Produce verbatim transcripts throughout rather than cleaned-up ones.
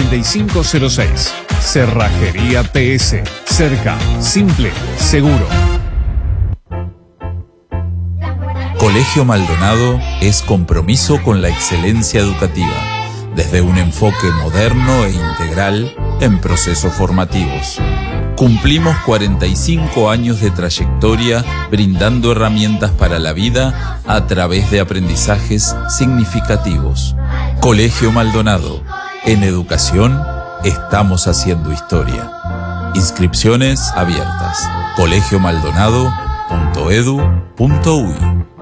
y cinco cero seis. Cerrajería P S. Cerca, simple, seguro. Colegio Maldonado es compromiso con la excelencia educativa, desde un enfoque moderno e integral en procesos formativos. Cumplimos cuarenta y cinco años de trayectoria brindando herramientas para la vida a través de aprendizajes significativos. Colegio Maldonado. En educación estamos haciendo historia. Inscripciones abiertas. colegio maldonado punto edu punto uy.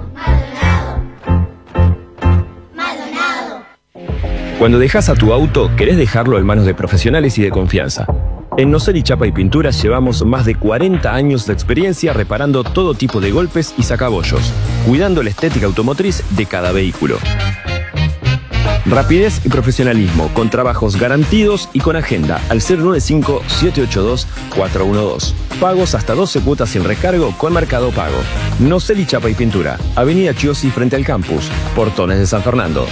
Cuando dejas a tu auto, querés dejarlo en manos de profesionales y de confianza. En Noceli Chapa y Pintura llevamos más de cuarenta años de experiencia reparando todo tipo de golpes y sacabollos, cuidando la estética automotriz de cada vehículo. Rapidez y profesionalismo, con trabajos garantidos y con agenda al cero nueve cinco, siete ocho dos, cuatro uno dos. Pagos hasta doce cuotas sin recargo con Mercado Pago. Noceli Chapa y Pintura, Avenida Chiosi frente al campus, Portones de San Fernando.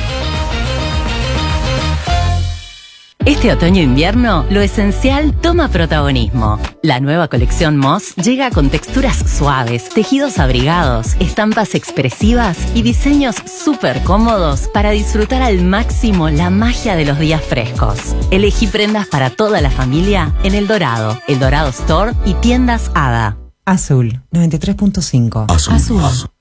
Este otoño-invierno, lo esencial toma protagonismo. La nueva colección Moss llega con texturas suaves, tejidos abrigados, estampas expresivas y diseños súper cómodos para disfrutar al máximo la magia de los días frescos. Elegí prendas para toda la familia en El Dorado, El Dorado Store y tiendas Ada. Azul, noventa y tres punto cinco. Azul. Azul.